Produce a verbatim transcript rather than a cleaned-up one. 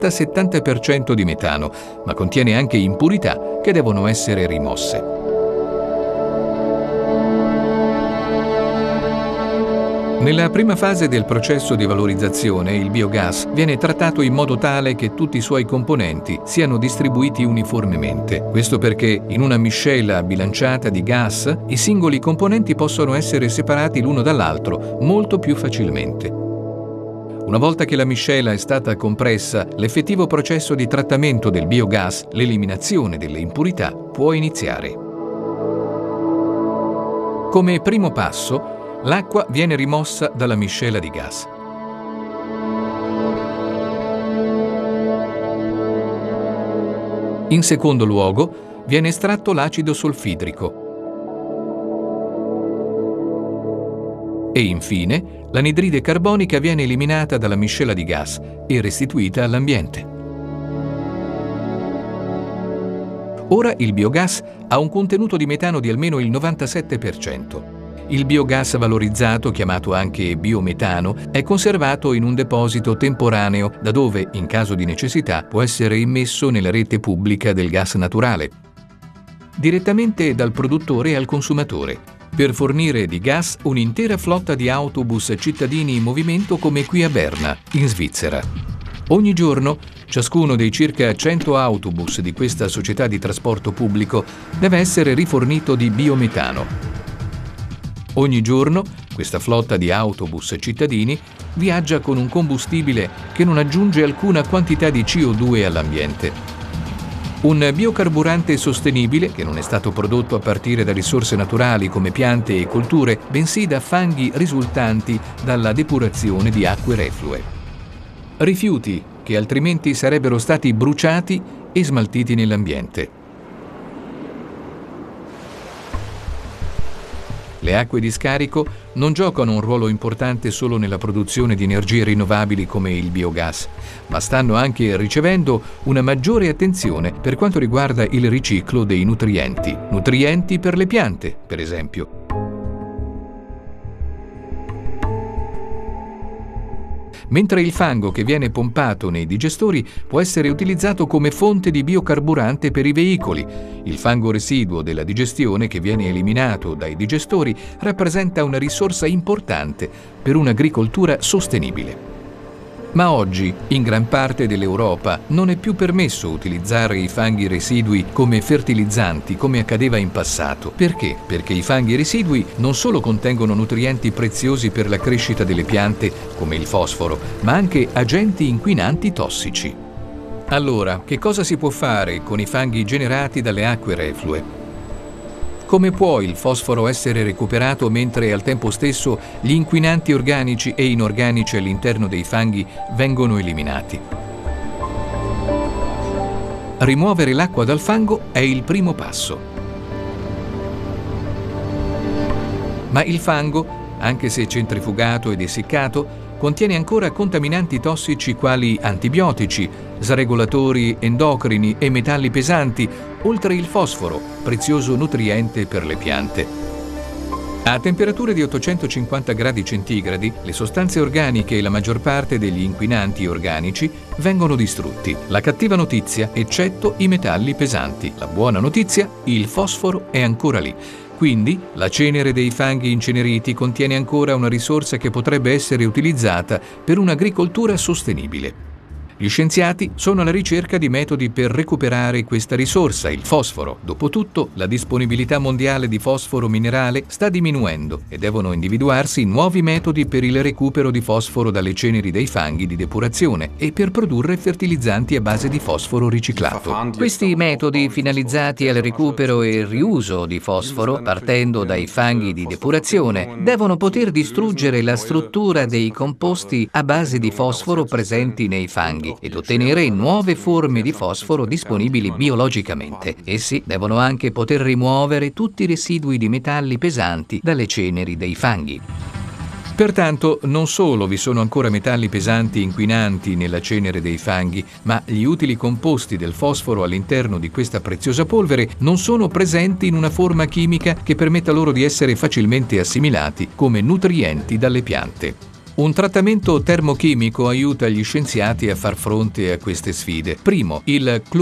settanta per cento di metano, ma contiene anche impurità che devono essere rimosse. Nella prima fase del processo di valorizzazione, il biogas viene trattato in modo tale che tutti i suoi componenti siano distribuiti uniformemente. Questo perché in una miscela bilanciata di gas, i singoli componenti possono essere separati l'uno dall'altro molto più facilmente. Una volta che la miscela è stata compressa, l'effettivo processo di trattamento del biogas, l'eliminazione delle impurità, può iniziare. Come primo passo, l'acqua viene rimossa dalla miscela di gas. In secondo luogo, viene estratto l'acido solfidrico. E infine, l'anidride carbonica viene eliminata dalla miscela di gas e restituita all'ambiente. Ora il biogas ha un contenuto di metano di almeno il novantasette per cento. Il biogas valorizzato, chiamato anche biometano, è conservato in un deposito temporaneo da dove, in caso di necessità, può essere immesso nella rete pubblica del gas naturale, direttamente dal produttore al consumatore, per fornire di gas un'intera flotta di autobus cittadini in movimento come qui a Berna, in Svizzera. Ogni giorno, ciascuno dei circa cento autobus di questa società di trasporto pubblico deve essere rifornito di biometano. Ogni giorno questa flotta di autobus cittadini viaggia con un combustibile che non aggiunge alcuna quantità di C O due all'ambiente. Un biocarburante sostenibile che non è stato prodotto a partire da risorse naturali come piante e colture, bensì da fanghi risultanti dalla depurazione di acque reflue. Rifiuti che altrimenti sarebbero stati bruciati e smaltiti nell'ambiente. Le acque di scarico non giocano un ruolo importante solo nella produzione di energie rinnovabili come il biogas, ma stanno anche ricevendo una maggiore attenzione per quanto riguarda il riciclo dei nutrienti. Nutrienti per le piante, per esempio. Mentre il fango che viene pompato nei digestori può essere utilizzato come fonte di biocarburante per i veicoli. Il fango residuo della digestione che viene eliminato dai digestori rappresenta una risorsa importante per un'agricoltura sostenibile. Ma oggi, in gran parte dell'Europa, non è più permesso utilizzare i fanghi residui come fertilizzanti, come accadeva in passato. Perché? Perché i fanghi residui non solo contengono nutrienti preziosi per la crescita delle piante, come il fosforo, ma anche agenti inquinanti tossici. Allora, che cosa si può fare con i fanghi generati dalle acque reflue? Come può il fosforo essere recuperato mentre al tempo stesso gli inquinanti organici e inorganici all'interno dei fanghi vengono eliminati? Rimuovere l'acqua dal fango è il primo passo. Ma il fango, anche se centrifugato ed essiccato, contiene ancora contaminanti tossici quali antibiotici, sregolatori endocrini e metalli pesanti, oltre il fosforo, prezioso nutriente per le piante. A temperature di ottocentocinquanta gradi centigradi, le sostanze organiche e la maggior parte degli inquinanti organici vengono distrutti. La cattiva notizia, eccetto i metalli pesanti. La buona notizia, il fosforo è ancora lì. Quindi, la cenere dei fanghi inceneriti contiene ancora una risorsa che potrebbe essere utilizzata per un'agricoltura sostenibile. Gli scienziati sono alla ricerca di metodi per recuperare questa risorsa, il fosforo. Dopotutto, la disponibilità mondiale di fosforo minerale sta diminuendo e devono individuarsi nuovi metodi per il recupero di fosforo dalle ceneri dei fanghi di depurazione e per produrre fertilizzanti a base di fosforo riciclato. Questi metodi finalizzati al recupero e riuso di fosforo, partendo dai fanghi di depurazione, devono poter distruggere la struttura dei composti a base di fosforo presenti nei fanghi ed ottenere nuove forme di fosforo disponibili biologicamente. Essi devono anche poter rimuovere tutti i residui di metalli pesanti dalle ceneri dei fanghi. Pertanto, non solo vi sono ancora metalli pesanti inquinanti nella cenere dei fanghi, ma gli utili composti del fosforo all'interno di questa preziosa polvere non sono presenti in una forma chimica che permetta loro di essere facilmente assimilati come nutrienti dalle piante. Un trattamento termochimico aiuta gli scienziati a far fronte a queste sfide. Primo, il